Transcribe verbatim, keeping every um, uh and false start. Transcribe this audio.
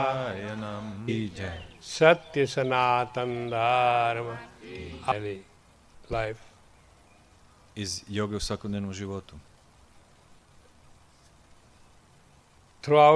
Narayanam ki jai. Satya Sanatan Dharma. Daily life. Iz joge u svakodnevnom životu. Throughout